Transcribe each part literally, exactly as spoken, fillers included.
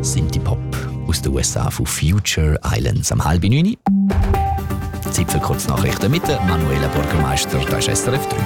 Synthie-Pop aus den U S A von Future Islands. Am halb neun. Zeit für Kurznachrichten mit der Manuela Bürgermeister, das ist S R F drei.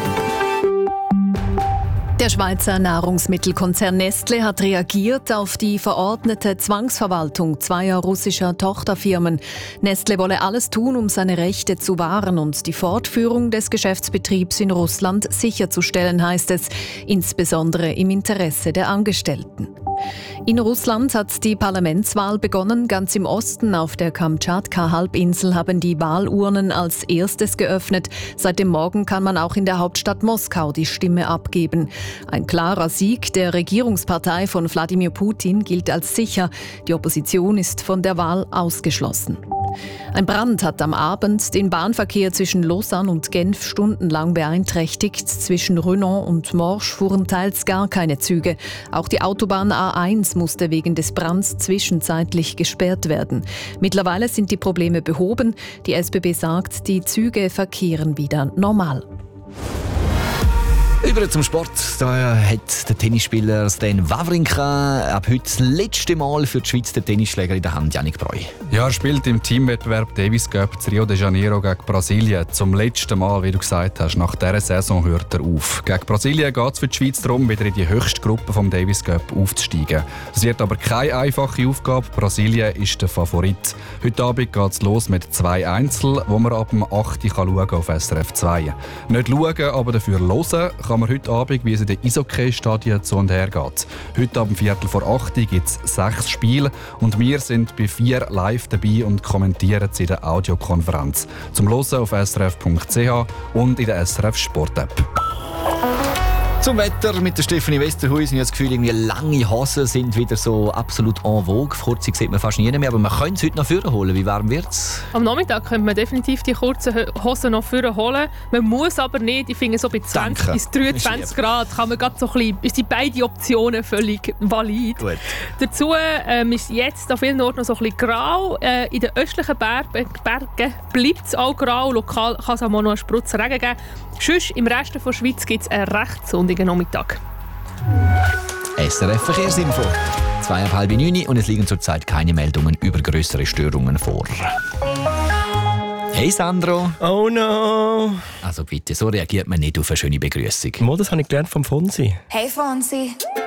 Der Schweizer Nahrungsmittelkonzern Nestlé hat reagiert auf die verordnete Zwangsverwaltung zweier russischer Tochterfirmen. Nestlé wolle alles tun, um seine Rechte zu wahren und die Fortführung des Geschäftsbetriebs in Russland sicherzustellen, heißt es, insbesondere im Interesse der Angestellten. In Russland hat die Parlamentswahl begonnen. Ganz im Osten auf der Kamtschatka-Halbinsel haben die Wahlurnen als erstes geöffnet. Seit dem Morgen kann man auch in der Hauptstadt Moskau die Stimme abgeben. Ein klarer Sieg der Regierungspartei von Wladimir Putin gilt als sicher. Die Opposition ist von der Wahl ausgeschlossen. Ein Brand hat am Abend den Bahnverkehr zwischen Lausanne und Genf stundenlang beeinträchtigt. Zwischen Renan und Morges fuhren teils gar keine Züge. Auch die Autobahn A eins musste wegen des Brands zwischenzeitlich gesperrt werden. Mittlerweile sind die Probleme behoben. Die S B B sagt, die Züge verkehren wieder normal. Über zum Sport. Da hat der Tennisspieler Stan Wawrinka ab heute das letzte Mal für die Schweiz den Tennisschläger in der Hand. Yannick Breu. Ja, er spielt im Teamwettbewerb Davis Cup in Rio de Janeiro gegen Brasilien. Zum letzten Mal, wie du gesagt hast, nach dieser Saison hört er auf. Gegen Brasilien geht es für die Schweiz darum, wieder in die höchste Gruppe des Davis Cup aufzusteigen. Es wird aber keine einfache Aufgabe. Brasilien ist der Favorit. Heute Abend geht es los mit zwei Einzel, wo man ab dem acht Uhr schauen kann auf S R F zwei. Nicht schauen, aber dafür hören kann man heute Abend, wie es in den Eishockey-Stadien zu und her geht. Heute ab dem Viertel vor acht Uhr gibt es sechs Spiele und wir sind bei vier live dabei und kommentieren sie in der Audiokonferenz. Zum Hören auf s r f punkt c h und in der S R F Sport-App. Zum Wetter mit der Stefanie Westerhuis. Ich habe das Gefühl, irgendwie lange Hosen sind wieder so absolut en vogue. Kurze sieht man fast nie mehr, aber man könnte es heute noch vorne holen. Wie warm wird es? Am Nachmittag könnte man definitiv die kurzen Hosen noch vorne holen. Man muss aber nicht. Ich finde, so bei zwanzig Danke. bis dreiundzwanzig Grad kann man gerade so ein bisschen, ist die beide Optionen völlig valid. Gut. Dazu ähm, ist jetzt an vielen Orten noch so ein bisschen grau. Äh, in den östlichen Bergen, Bergen bleibt es auch grau. Lokal kann es auch mal noch einen Sprutz Regen geben. Sonst im Rest der Schweiz gibt es einen recht sonnigen Nachmittag. S R F Verkehrsinfo. Zwei ab halb neun und es liegen zurzeit keine Meldungen über grössere Störungen vor. Hey Sandro. Oh no. Also bitte, so reagiert man nicht auf eine schöne Begrüßung. Mo, das habe ich gelernt vom Fonsi. Hey Fonsi.